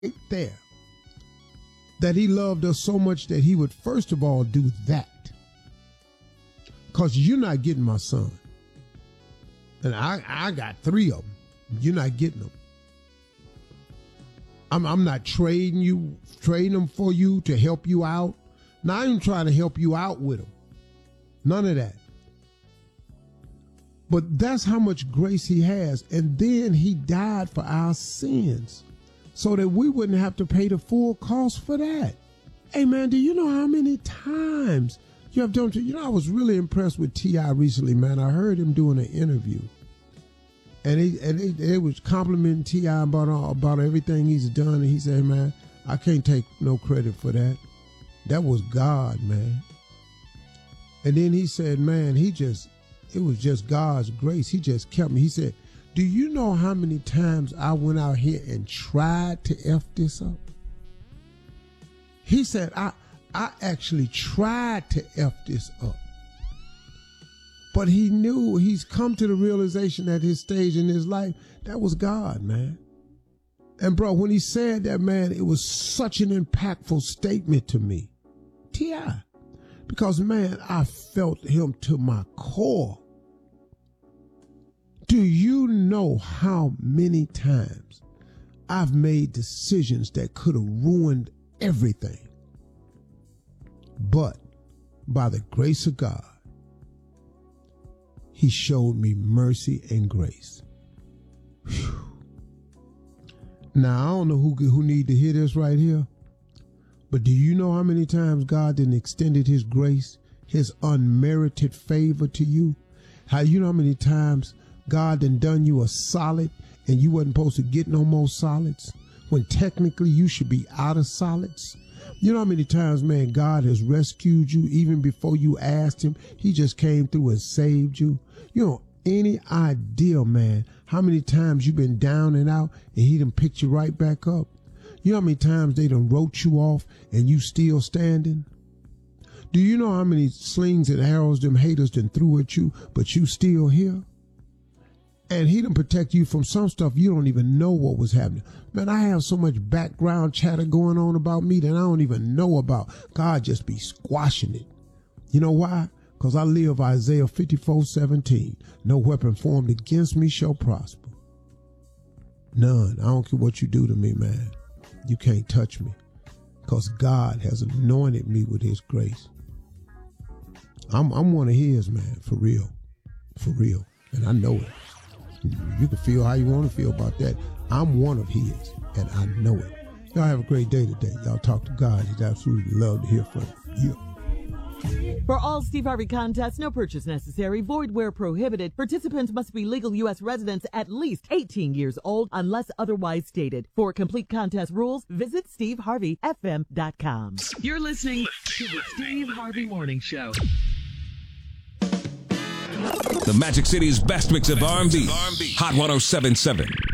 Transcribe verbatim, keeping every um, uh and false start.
there. That he loved us so much that he would first of all do that. Because you're not getting my son. And I, I got three of them. You're not getting them. I'm, I'm not trading you, trading them for you to help you out. Not even trying to help you out with them. None of that. But that's how much grace he has. And then he died for our sins so that we wouldn't have to pay the full cost for that. Hey, man, do you know how many times you have done? You know, I was really impressed with T I recently, man. I heard him doing an interview. And he, and he, he was complimenting T I about, about everything he's done. And he said, hey, man, I can't take no credit for that. That was God, man. And then he said, man, he just, it was just God's grace. He just kept me. He said, do you know how many times I went out here and tried to F this up? He said, I, I actually tried to F this up. But he knew, he's come to the realization at his stage in his life, that was God, man. And bro, when he said that, man, it was such an impactful statement to me. T I Because, man, I felt him to my core. Do you know how many times I've made decisions that could have ruined everything? But by the grace of God, he showed me mercy and grace. Whew. Now, I don't know who, who need to hear this right here, but do you know how many times God done extended his grace, his unmerited favor to you? How you know how many times God done done you a solid and you wasn't supposed to get no more solids when technically you should be out of solids? You know how many times, man, God has rescued you even before you asked him? He just came through and saved you. You know, any idea, man, how many times you've been down and out and he done picked you right back up? You know how many times they done wrote you off and you still standing? Do you know how many slings and arrows them haters done threw at you, but you still here? And he done protect you from some stuff you don't even know what was happening. Man, I have so much background chatter going on about me that I don't even know about. God just be squashing it. You know why? Because I live Isaiah fifty-four seventeen. No weapon formed against me shall prosper. None. I don't care what you do to me, man. You can't touch me. Because God has anointed me with his grace. I'm, I'm one of his, man. For real. For real. And I know it. You can feel how you want to feel about that. I'm one of his, and I know it. Y'all have a great day today. Y'all talk to God. He'd absolutely love to hear from you. For all Steve Harvey contests, no purchase necessary, void where prohibited. Participants must be legal U S residents at least eighteen years old unless otherwise stated. For complete contest rules, visit steve harvey f m dot com. You're listening to the Steve Harvey Morning Show. The Magic City's best mix of R and B. Hot one oh seven point seven.